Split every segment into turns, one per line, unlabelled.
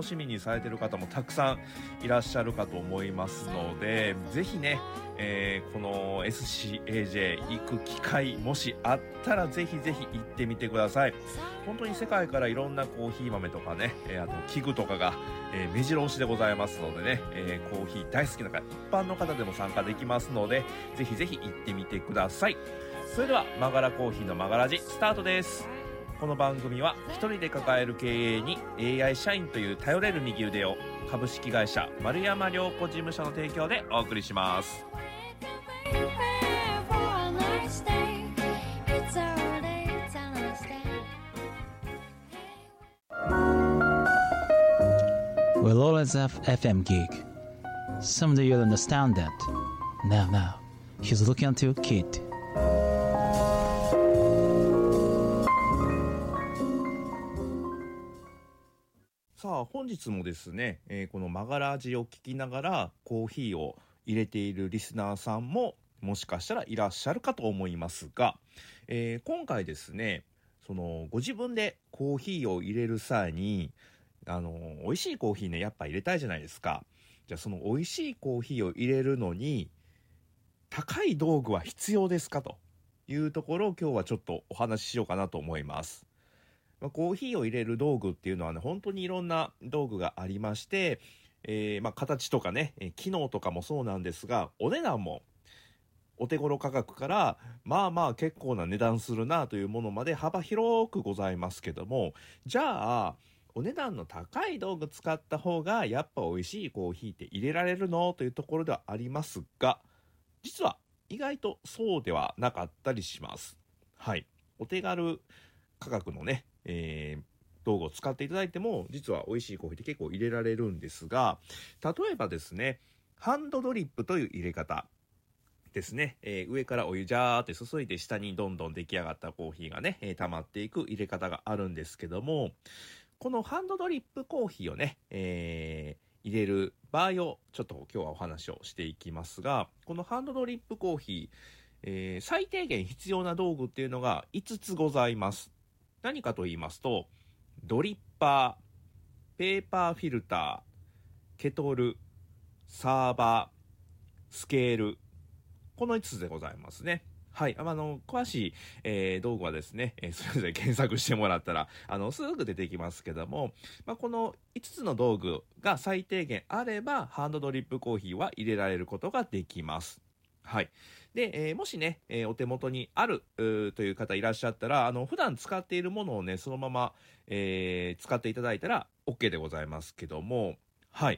楽しみにされてる方もたくさんいらっしゃるかと思いますので、ぜひね、この SCAJ 行く機会もしあったらぜひぜひ行ってみてください。本当に世界からいろんなコーヒー豆とかね、あと器具とかが、目白押しでございますのでね、コーヒー大好きな方、一般の方でも参加できますので、ぜひぜひ行ってみてください。それではマガラコーヒーのマガラジスタートです。この番組は一人で抱える経営に AI 社員という頼れる右腕を株式会社丸山良子事務所の提供でお送りします。
We'll always have FM gig. Someday you'll understand that. Now, he's looking at you, kid.
さあ本日もですね、このマガラジを聞きながらコーヒーを入れているリスナーさんももしかしたらいらっしゃるかと思いますが、今回ですね、そのご自分でコーヒーを入れる際に美味しいコーヒーね、やっぱ入れたいじゃないですか。じゃあその美味しいコーヒーを入れるのに高い道具は必要ですかというところを今日はちょっとお話ししようかなと思います。コーヒーを入れる道具っていうのはね、本当にいろんな道具がありまして、形とかね、機能とかもそうなんですが、お値段もお手頃価格からまあ結構な値段するなというものまで幅広くございますけども、じゃあお値段の高い道具使った方がやっぱ美味しいコーヒーって入れられるのというところではありますが、実は意外とそうではなかったりします。はい、お手軽価格のね、道具を使っていただいても実は美味しいコーヒーって結構入れられるんですが、例えばですね、ハンドドリップという入れ方ですね、上からお湯ジャーって注いで下にどんどん出来上がったコーヒーがね、溜まっていく入れ方があるんですけども、このハンドドリップコーヒーをね、入れる場合をちょっと今日はお話をしていきますが、このハンドドリップコーヒー、最低限必要な道具っていうのが5つございます。何かと言いますと、ドリッパー、ペーパーフィルター、ケトル、サーバー、スケール、この5つでございますね。はい、詳しい、道具はですね、それぞれ検索してもらったらすぐ出てきますけども、この5つの道具が最低限あればハンドドリップコーヒーは入れられることができます。はい。で、もしね、お手元にあるという方いらっしゃったら、普段使っているものをね、そのまま、使っていただいたら OK でございますけども、はい。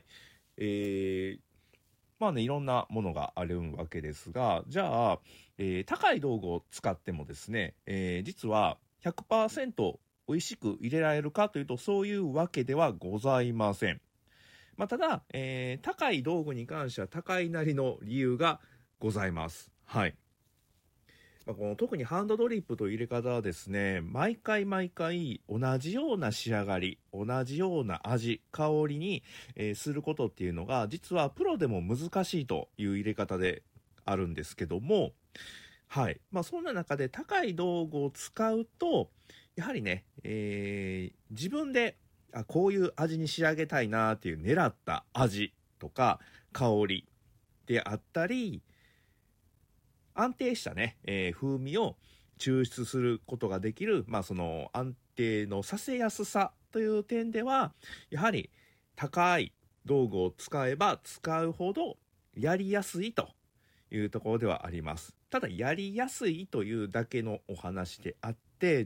いろんなものがあるわけですが、じゃあ、高い道具を使ってもですね、実は 100% 美味しく入れられるかというと、そういうわけではございません。ただ、高い道具に関しては高いなりの理由がございます。はい。この特にハンドドリップという入れ方はですね、毎回同じような仕上がり、同じような味、香りに、することっていうのが実はプロでも難しいという入れ方であるんですけども、はい。そんな中で高い道具を使うとやはりね、自分でこういう味に仕上げたいなっていう狙った味とか香りであったり、安定したね、風味を抽出することができる、その安定のさせやすさという点では、やはり高い道具を使えば使うほどやりやすいというところではあります。ただやりやすいというだけのお話であって、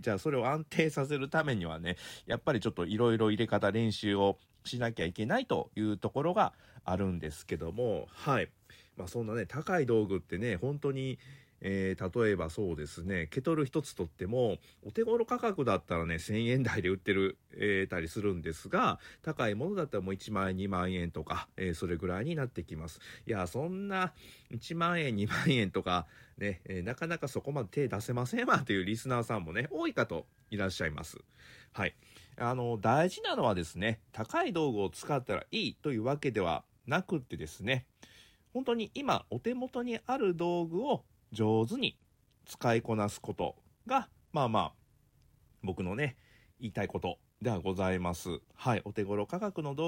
じゃあそれを安定させるためにはね、やっぱりちょっといろいろ入れ方練習をしなきゃいけないというところがあるんですけども、はい。そんなね、高い道具ってね、本当に、例えばそうですね、ケトル一つとっても、お手頃価格だったらね、1000円台で売ってる、たりするんですが、高いものだったらもう1万円、2万円とか、それぐらいになってきます。いや、そんな1万円、2万円とか、ね、なかなかそこまで手出せませんわというリスナーさんもね、多いかといらっしゃいます。はい。大事なのはですね、高い道具を使ったらいいというわけではなくってですね、本当に今お手元にある道具を上手に使いこなすことが僕のね言いたいことではございます。はい、お手頃価格の道具